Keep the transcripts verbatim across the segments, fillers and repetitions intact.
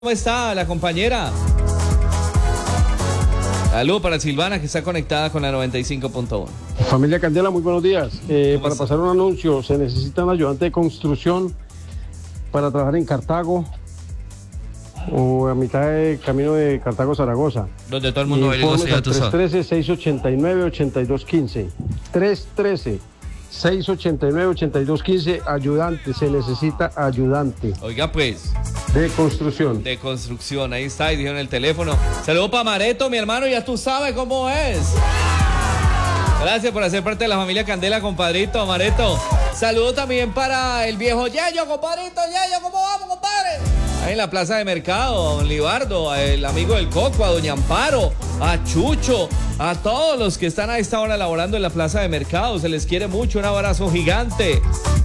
¿Cómo está la compañera? Saludos para Silvana, que está conectada con la noventa y cinco punto uno. Familia Candela, muy buenos días. Eh, para está? pasar un anuncio, se necesita un ayudante de construcción para trabajar en Cartago o a mitad de camino de Cartago-Zaragoza. Donde todo el mundo va a ir a tres uno tres, seis ocho nueve, ocho dos uno cinco. tres uno tres, seis ocho nueve, ocho dos uno cinco. Ayudante, se necesita ayudante. Oiga, pues. De construcción. De construcción, ahí está, y dijeron el teléfono. Saludos para Mareto, mi hermano, ya tú sabes cómo es. Gracias por hacer parte de la familia Candela, compadrito, Mareto. Saludos también para el viejo Yayo, compadrito, Yayo, ¿cómo vamos, compadre? Ahí en la plaza de mercado, a don Libardo, el amigo del Coco, a doña Amparo, a Chucho, a todos los que están a esta hora laborando en la plaza de mercado. Se les quiere mucho, un abrazo gigante.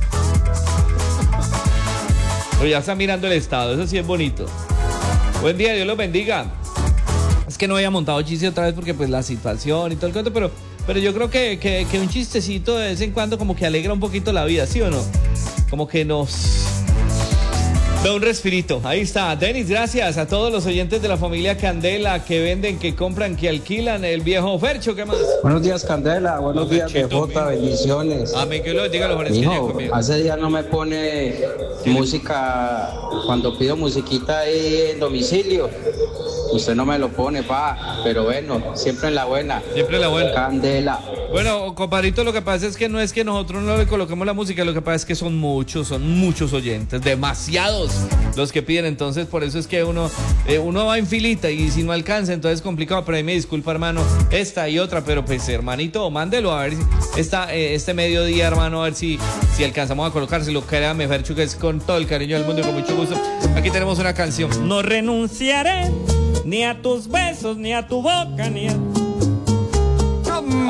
Pero ya está mirando el estado, eso sí es bonito. Buen día, Dios los bendiga. Es que no había montado chiste otra vez porque pues la situación y todo el cuento, pero, pero yo creo que, que, que un chistecito de vez en cuando como que alegra un poquito la vida, ¿sí o no? Como que nos da un respirito. Ahí está, Denis, gracias a todos los oyentes de la familia Candela que venden, que compran, que alquilan. El viejo Fercho, ¿qué más? Buenos días, Candela, buenos días, Bebota, bendiciones. Amén, que lo bendiga los jóvenes que llegan conmigo. Hace días no me pone música cuando pido musiquita ahí en domicilio. Usted no me lo pone, pa, pero bueno, siempre en la buena. Siempre en la buena. Candela. Bueno, compadrito, lo que pasa es que no es que nosotros no le coloquemos la música, lo que pasa es que son muchos, son muchos oyentes, demasiados los que piden, entonces por eso es que uno, eh, uno va en filita y si no alcanza, entonces es complicado, pero ahí me disculpa, hermano, esta y otra, pero pues, hermanito, mándelo a ver si esta, eh, este mediodía, hermano, a ver si, si alcanzamos a colocárselo, créame, Ferchu, que es con todo el cariño del mundo y con mucho gusto. Aquí tenemos una canción. No renunciaré ni a tus besos, ni a tu boca, ni a